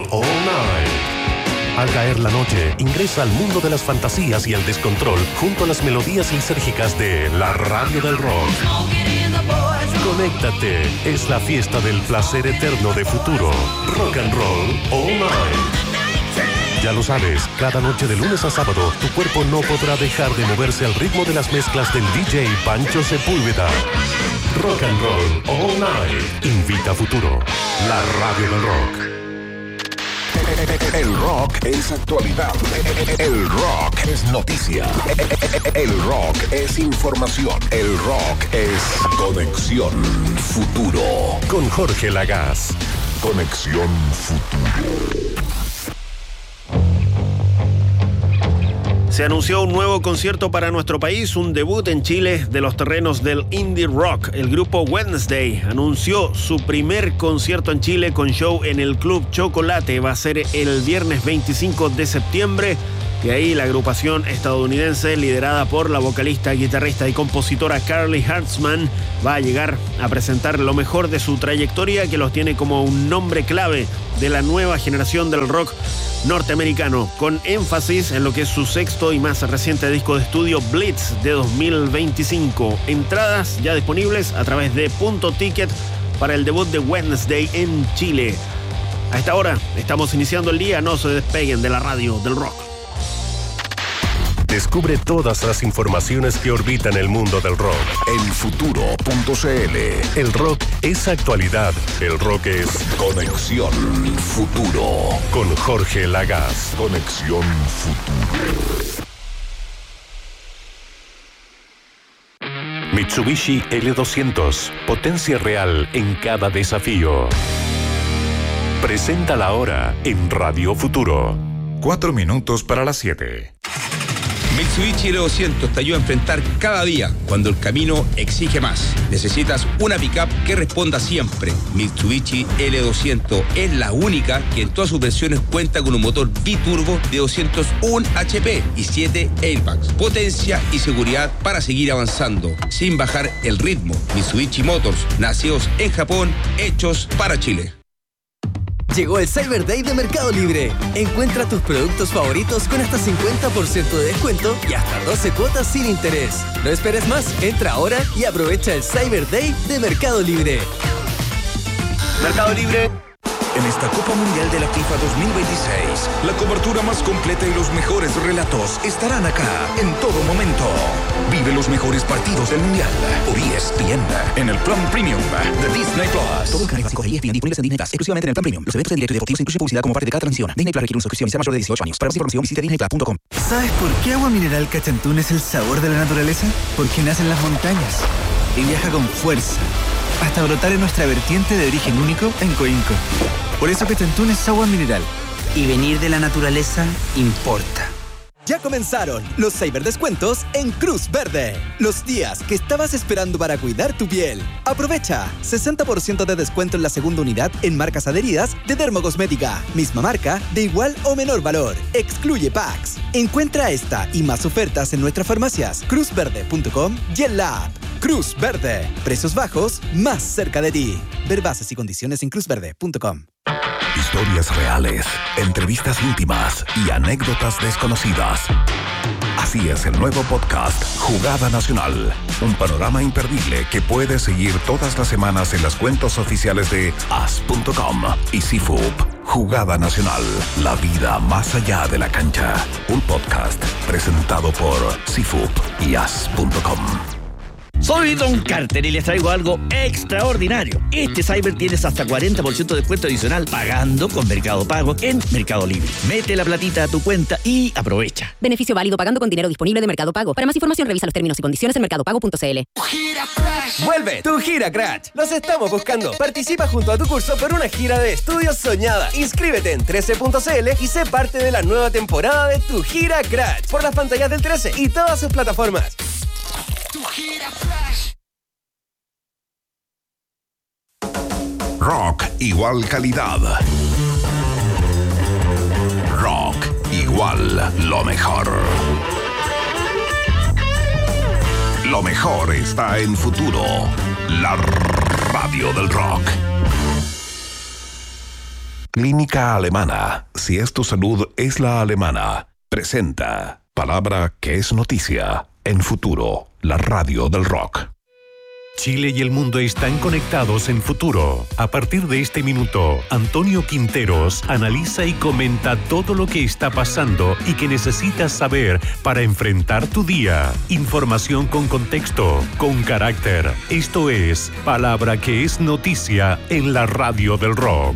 roll all night. Al caer la noche, ingresa al mundo de las fantasías y el descontrol junto a las melodías lisérgicas de la radio del rock. Conéctate, es la fiesta del placer eterno de Futuro. Rock and roll all night. Ya lo sabes, cada noche de lunes a sábado, tu cuerpo no podrá dejar de moverse al ritmo de las mezclas del DJ Pancho Sepúlveda. Rock and roll all night. Invita a Futuro, la radio del rock. El rock es actualidad. El rock es noticia. El rock es información. El rock es Conexión Futuro. Con Jorge Lagaz. Conexión Futuro. Se anunció un nuevo concierto para nuestro país, un debut en Chile de los terrenos del indie rock. El grupo Wednesday anunció su primer concierto en Chile con show en el Club Chocolate. Va a ser el viernes 25 de septiembre. Y ahí la agrupación estadounidense, liderada por la vocalista, guitarrista y compositora Carly Hartzman, va a llegar a presentar lo mejor de su trayectoria, que los tiene como un nombre clave de la nueva generación del rock norteamericano, con énfasis en lo que es su sexto y más reciente disco de estudio, Blitz, de 2025. Entradas ya disponibles a través de Punto Ticket para el debut de Wednesday en Chile. A esta hora estamos iniciando el día, no se despeguen de la radio del rock. Descubre todas las informaciones que orbitan el mundo del rock en Futuro.cl. El rock es actualidad. El rock es Conexión Futuro. Con Jorge Lagaz. Conexión Futuro. Mitsubishi L200. Potencia real en cada desafío. Presenta la hora en Radio Futuro. 4 minutos para las 7. Mitsubishi L200 te ayuda a enfrentar cada día cuando el camino exige más. Necesitas una pickup que responda siempre. Mitsubishi L200 es la única que en todas sus versiones cuenta con un motor biturbo de 201 HP y 7 airbags. Potencia y seguridad para seguir avanzando sin bajar el ritmo. Mitsubishi Motors, nacidos en Japón, hechos para Chile. Llegó el Cyber Day de Mercado Libre. Encuentra tus productos favoritos con hasta 50% de descuento y hasta 12 cuotas sin interés. No esperes más, entra ahora y aprovecha el Cyber Day de Mercado Libre. Mercado Libre. En esta Copa Mundial de la FIFA 2026, la cobertura más completa y los mejores relatos estarán acá en todo momento. Vive los mejores partidos del Mundial por ESPN en el plan premium de Disney Plus. Todo el canal básico de ESPN disponibles en Disney Plus, exclusivamente en el plan premium. Los eventos en directo y deportivos incluyen publicidad como parte de cada transmisión. Disney Plus requiere una suscripción y sea mayor de 18 años. Para más información visite disneyplus.com. ¿Sabes por qué Agua Mineral Cachantún es el sabor de la naturaleza? Porque nace en las montañas y viaja con fuerza hasta brotar en nuestra vertiente de origen único en Coinco. Por eso Cachantún es agua mineral. Y venir de la naturaleza importa. Ya comenzaron los cyberdescuentos en Cruz Verde. Los días que estabas esperando para cuidar tu piel. Aprovecha 60% de descuento en la segunda unidad en marcas adheridas de Dermocosmética. Misma marca de igual o menor valor. Excluye packs. Encuentra esta y más ofertas en nuestras farmacias, cruzverde.com y en la app. Cruz Verde. Precios bajos, más cerca de ti. Ver bases y condiciones en cruzverde.com. Historias reales, entrevistas íntimas y anécdotas desconocidas. Así es el nuevo podcast Jugada Nacional. Un panorama imperdible que puedes seguir todas las semanas en las cuentas oficiales de as.com y CIFUP. Jugada Nacional, la vida más allá de la cancha. Un podcast presentado por CIFUP y as.com. Soy Don Carter y les traigo algo extraordinario. Este Cyber tienes hasta 40% de descuento adicional pagando con Mercado Pago en Mercado Libre. Mete la platita a tu cuenta y aprovecha. Beneficio válido pagando con dinero disponible de Mercado Pago. Para más información revisa los términos y condiciones en mercadopago.cl. ¡Vuelve tu Gira Crash! ¡Los estamos buscando! Participa junto a tu curso por una gira de estudios soñada. Inscríbete en 13.cl y sé parte de la nueva temporada de tu Gira Crash por las pantallas del 13 y todas sus plataformas. Rock igual calidad. Rock igual lo mejor. Lo mejor está en Futuro, la radio del rock. Clínica Alemana. Si es tu salud, es la alemana. Presenta palabra que es noticia en Futuro, la radio del rock. Chile y el mundo están conectados en Futuro. A partir de este minuto, Antonio Quinteros analiza y comenta todo lo que está pasando y que necesitas saber para enfrentar tu día. Información con contexto, con carácter. Esto es Palabra que es noticia en la radio del rock.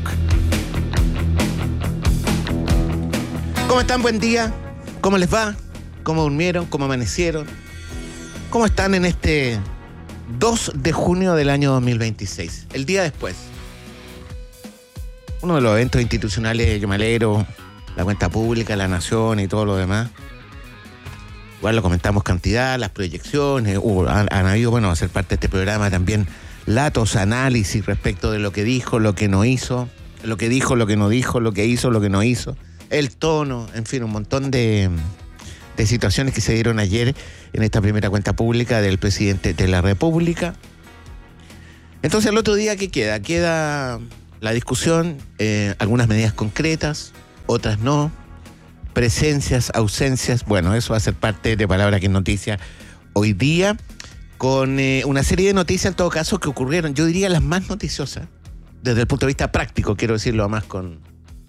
¿Cómo están? Buen día. ¿Cómo les va? ¿Cómo durmieron? ¿Cómo amanecieron? ¿Cómo están en este 2 de junio del año 2026? El día después. Uno de los eventos institucionales, yo me alegro, la cuenta pública, la nación y todo lo demás. Igual lo comentamos cantidad, las proyecciones, han habido, bueno, a ser parte de este programa también, datos, análisis respecto de lo que dijo, lo que no hizo, lo que dijo, lo que no dijo, lo que hizo, lo que no hizo, el tono, en fin, un montón de situaciones que se dieron ayer en esta primera cuenta pública del presidente de la República. Entonces, el otro día, ¿qué queda? Queda la discusión, algunas medidas concretas, otras no, presencias, ausencias. Bueno, eso va a ser parte de Palabra que es noticia hoy día, con una serie de noticias, en todo caso, que ocurrieron, yo diría las más noticiosas, desde el punto de vista práctico, quiero decirlo más con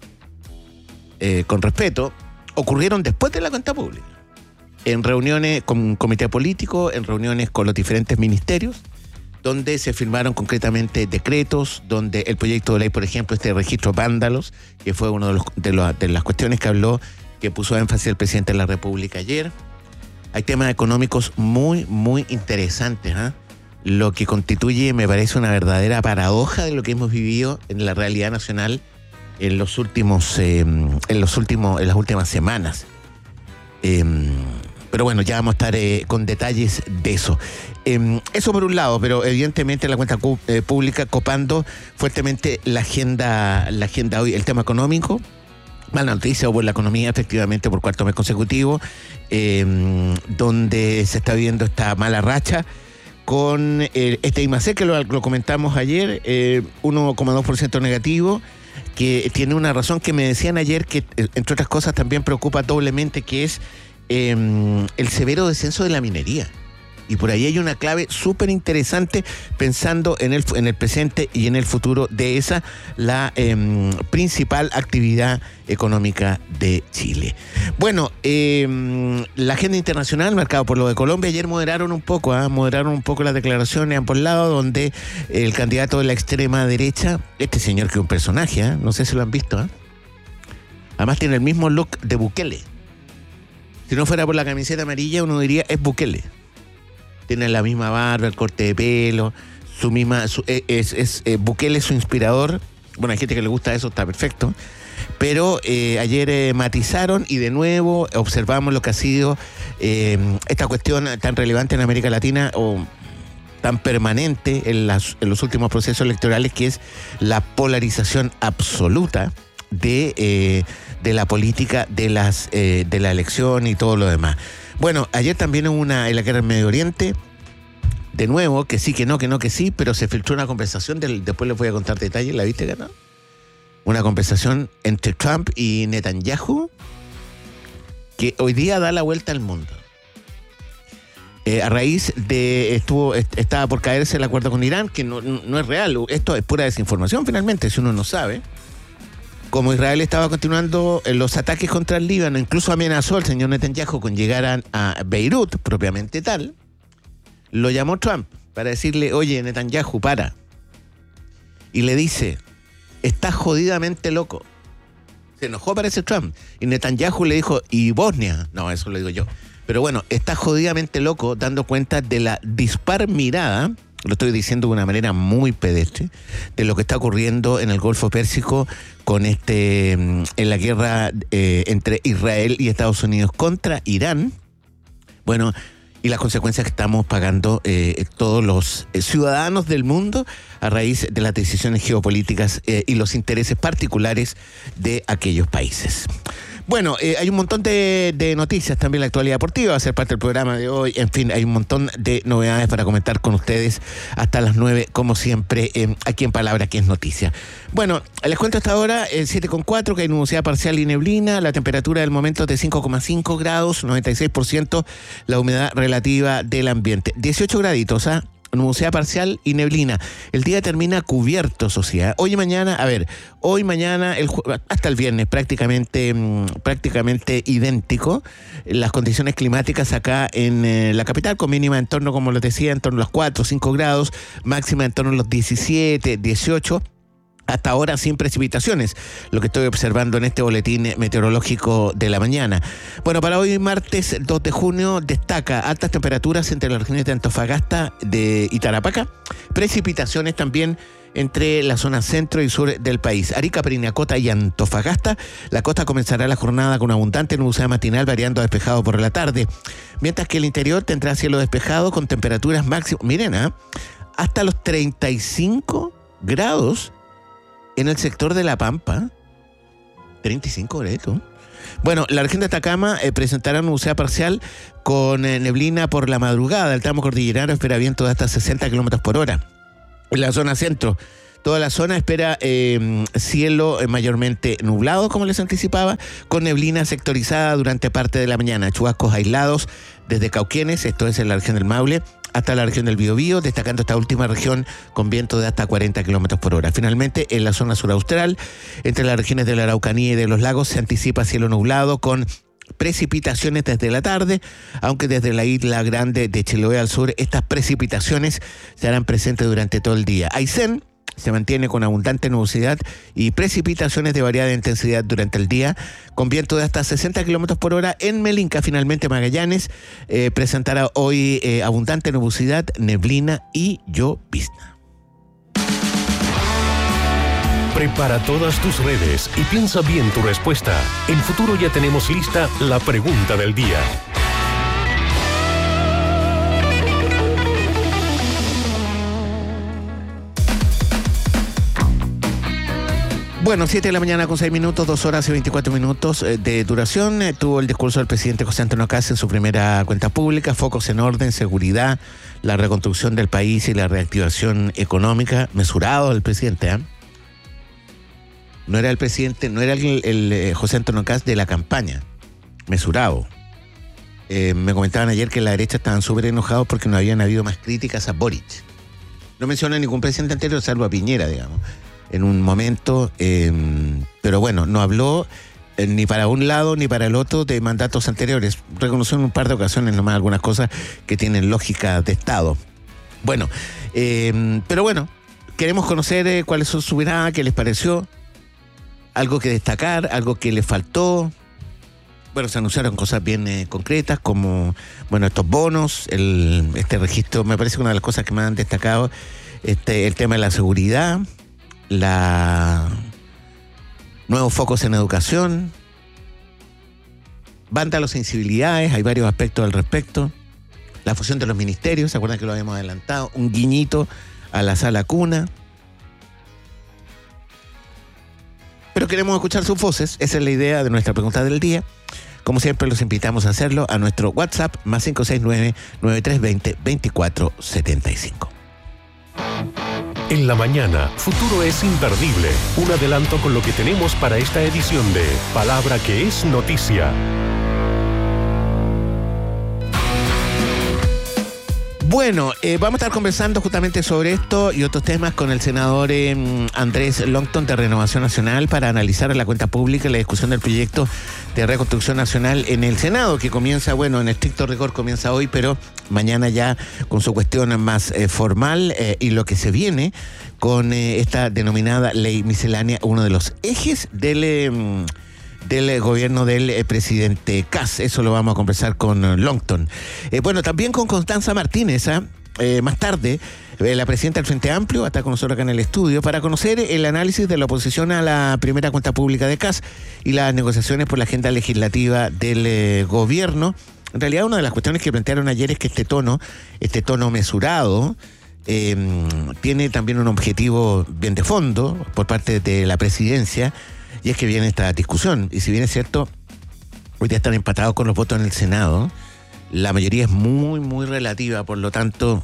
respeto, ocurrieron después de la cuenta pública. En reuniones con un comité político, en reuniones con los diferentes ministerios, donde se firmaron concretamente decretos, donde el proyecto de ley, por ejemplo, este registro vándalos, que fue una de las cuestiones que habló, que puso énfasis el presidente de la República ayer. Hay temas económicos muy, muy interesantes, ¿eh? Lo que constituye, me parece, una verdadera paradoja de lo que hemos vivido en la realidad nacional en las últimas semanas. Pero bueno, ya vamos a estar con detalles de eso. Eso por un lado, pero evidentemente la cuenta pública copando fuertemente la agenda hoy, el tema económico. Mala noticia hubo en la economía, efectivamente, por cuarto mes consecutivo, donde se está viendo esta mala racha con este I+C, que lo comentamos ayer, 1,2% negativo, que tiene una razón que me decían ayer que, entre otras cosas, también preocupa doblemente, que es el severo descenso de la minería. Y por ahí hay una clave súper interesante pensando en el presente y en el futuro de esa, la principal actividad económica de Chile. Bueno, la agenda internacional, marcada por lo de Colombia, ayer moderaron un poco las declaraciones a ambos lados, donde el candidato de la extrema derecha, este señor que es un personaje, no sé si lo han visto, además tiene el mismo look de Bukele. Si no fuera por la camiseta amarilla, uno diría es Bukele. Tiene la misma barba, el corte de pelo, Bukele es su inspirador. Bueno, hay gente que le gusta eso, está perfecto. Pero ayer matizaron y de nuevo observamos lo que ha sido esta cuestión tan relevante en América Latina o tan permanente en los últimos procesos electorales, que es la polarización absoluta de la política, de la elección y todo lo demás. Bueno, ayer también hubo en la guerra en Medio Oriente, de nuevo, que sí, que no, que sí, pero se filtró una conversación, después les voy a contar detalles, ¿la viste, Gana? Una conversación entre Trump y Netanyahu, que hoy día da la vuelta al mundo. A raíz de estaba por caerse el acuerdo con Irán, que no es real, esto es pura desinformación finalmente, si uno no sabe. Como Israel estaba continuando los ataques contra el Líbano, incluso amenazó al señor Netanyahu con llegar a Beirut, propiamente tal, lo llamó Trump para decirle, oye, Netanyahu, para. Y le dice, estás jodidamente loco. Se enojó, parece, Trump. Y Netanyahu le dijo, ¿y Bosnia? No, eso lo digo yo. Pero bueno, estás jodidamente loco, dando cuenta de la dispar mirada, lo estoy diciendo de una manera muy pedestre, de lo que está ocurriendo en el Golfo Pérsico en la guerra entre Israel y Estados Unidos contra Irán. Bueno, y las consecuencias que estamos pagando todos los ciudadanos del mundo a raíz de las decisiones geopolíticas y los intereses particulares de aquellos países. Bueno, hay un montón de noticias también, la actualidad deportiva va a ser parte del programa de hoy. En fin, hay un montón de novedades para comentar con ustedes hasta las 9, como siempre, aquí en Palabra que es Noticia. Bueno, les cuento hasta ahora, 7,4, que hay nubosidad parcial y neblina, la temperatura del momento es de 5,5 grados, 96% la humedad relativa del ambiente. 18 graditos, nubosidad parcial y neblina. El día termina cubierto, sociedad. Hoy y mañana, hasta el viernes prácticamente idéntico. Las condiciones climáticas acá en la capital, con mínima en torno, como les decía, en torno a los 4 o 5 grados, máxima en torno a los 17, 18. Hasta ahora sin precipitaciones, lo que estoy observando en este boletín meteorológico de la mañana. Bueno, para hoy martes 2 de junio destaca altas temperaturas entre las regiones de Antofagasta y Tarapacá, precipitaciones también entre la zona centro y sur del país. Arica, Parinacota y Antofagasta. La costa comenzará la jornada con abundante nubosidad matinal, variando a despejado por la tarde, mientras que el interior tendrá cielo despejado con temperaturas máximas, miren, hasta los 35 grados en el sector de La Pampa. 35 grados. Bueno, la región de Atacama presentará nubosidad parcial con neblina por la madrugada. El tramo cordillerano espera viento de hasta 60 kilómetros por hora. En la zona centro, toda la zona espera cielo mayormente nublado, como les anticipaba, con neblina sectorizada durante parte de la mañana. Chubascos aislados desde Cauquenes, esto es en la región del Maule, hasta la región del Biobío, destacando esta última región con viento de hasta 40 kilómetros por hora. Finalmente, en la zona suraustral, entre las regiones de la Araucanía y de los lagos, se anticipa cielo nublado con precipitaciones desde la tarde, aunque desde la isla grande de Chiloé al sur, estas precipitaciones se harán presentes durante todo el día. Aysén se mantiene con abundante nubosidad y precipitaciones de variada intensidad durante el día, con viento de hasta 60 kilómetros por hora. En Melinca, finalmente, Magallanes presentará hoy abundante nubosidad, neblina y llovizna. Prepara todas tus redes y piensa bien tu respuesta. En Futuro ya tenemos lista la pregunta del día. Bueno, 7 de la mañana con 6 minutos, 2 horas y 24 minutos de duración. Tuvo el discurso del presidente José Antonio Kast en su primera cuenta pública. Focos en orden, seguridad, la reconstrucción del país y la reactivación económica. Mesurado el presidente, No era el presidente, no era el José Antonio Kast de la campaña. Mesurado. Me comentaban ayer que la derecha estaban súper enojados porque no habían habido más críticas a Boric. No menciona ningún presidente anterior, salvo a Piñera, digamos, en un momento, pero bueno, no habló ni para un lado ni para el otro de mandatos anteriores. Reconoció en un par de ocasiones nomás algunas cosas que tienen lógica de Estado. Bueno, pero bueno, queremos conocer cuál es su mirada, qué les pareció, algo que destacar, algo que les faltó. Bueno, se anunciaron cosas bien concretas, como, bueno, estos bonos, este registro. Me parece que una de las cosas que más han destacado, el tema de la seguridad, nuevos focos en educación, vándalos e incivilidades, hay varios aspectos al respecto. La fusión de los ministerios, ¿se acuerdan que lo habíamos adelantado? Un guiñito a la sala cuna. Pero queremos escuchar sus voces, esa es la idea de nuestra pregunta del día. Como siempre, los invitamos a hacerlo a nuestro WhatsApp, más 569-9320-2475. En la mañana, Futuro es imperdible. Un adelanto con lo que tenemos para esta edición de Palabra que es Noticia. Bueno, vamos a estar conversando justamente sobre esto y otros temas con el senador Andrés Longton de Renovación Nacional para analizar la cuenta pública y la discusión del proyecto de reconstrucción nacional en el Senado, que comienza, bueno, en estricto rigor comienza hoy, pero mañana ya con su cuestión más formal y lo que se viene con esta denominada ley miscelánea, uno de los ejes del gobierno del presidente Kast. Eso lo vamos a conversar con Longton. Bueno, también con Constanza Martínez, más tarde, la presidenta del Frente Amplio, está con nosotros acá en el estudio, para conocer el análisis de la oposición a la primera cuenta pública de Kast y las negociaciones por la agenda legislativa del gobierno. En realidad, una de las cuestiones que plantearon ayer es que este tono mesurado, tiene también un objetivo bien de fondo por parte de la presidencia, y es que viene esta discusión. Y si bien es cierto, Hoy día están empatados con los votos en el Senado. La mayoría es muy, muy relativa, por lo tanto,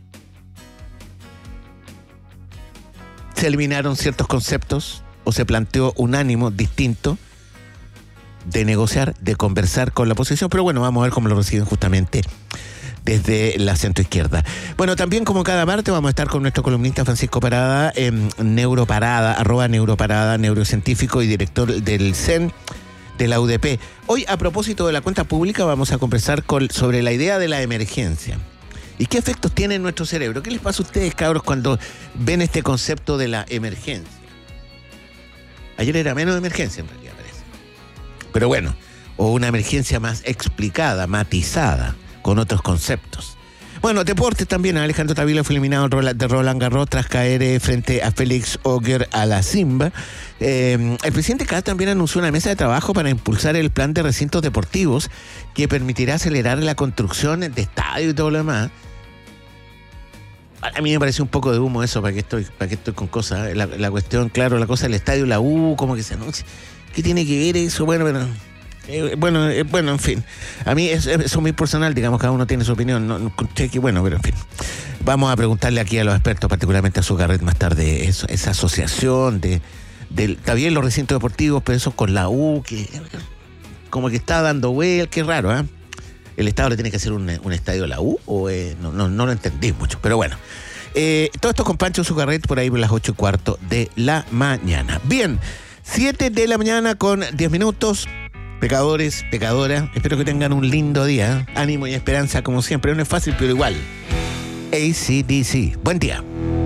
se eliminaron ciertos conceptos o se planteó un ánimo distinto de negociar, de conversar con la oposición, pero bueno, vamos a ver cómo lo reciben justamente desde la centroizquierda. Bueno, también como cada martes vamos a estar con nuestro columnista Francisco Parada, Neuroparada, @Neuroparada, neurocientífico y director del CEN de la UDP. Hoy, a propósito de la cuenta pública, vamos a conversar sobre la idea de la emergencia. ¿Y qué efectos tiene en nuestro cerebro? ¿Qué les pasa a ustedes, cabros, cuando ven este concepto de la emergencia? Ayer era menos emergencia, en realidad, parece. Pero bueno, o una emergencia más explicada, matizada, con otros conceptos. Bueno, deportes también. Alejandro Tavila fue eliminado de Roland Garros tras caer frente a Félix Auger a la Simba. El presidente Kast también anunció una mesa de trabajo para impulsar el plan de recintos deportivos que permitirá acelerar la construcción de estadios y todo lo demás. A mí me parece un poco de humo eso, para que estoy con cosas. La cuestión, claro, la cosa del estadio, la U, como que se anuncia. ¿Qué tiene que ver eso? Bueno, pero... Bueno, en fin. A mí eso es muy personal, digamos, cada uno tiene su opinión. No, bueno, pero en fin. Vamos a preguntarle aquí a los expertos, particularmente a Zucarret más tarde, esa asociación está bien los recintos deportivos, pero eso con la U, que como que está dando vueltas, qué raro, ¿eh? ¿El Estado le tiene que hacer un estadio a la U? O no lo entendí mucho, pero bueno. Todo esto con Pancho Zucarret por ahí por las 8:15 de la mañana. Bien, 7 de la mañana con 10 minutos. Pecadores, pecadoras, espero que tengan un lindo día. Ánimo y esperanza como siempre. No es fácil, pero igual. AC/DC. Buen día.